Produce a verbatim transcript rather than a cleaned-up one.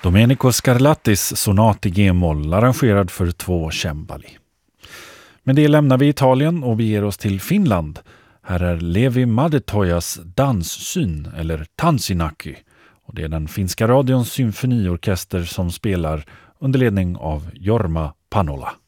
Domenico Scarlattis sonat i G-moll arrangerad för två cembali. Med det lämnar vi Italien och beger oss till Finland. Här är Levi Madetojas danssyn eller Tansinaki. Och det är den finska radions symfoniorkester som spelar under ledning av Jorma Panola.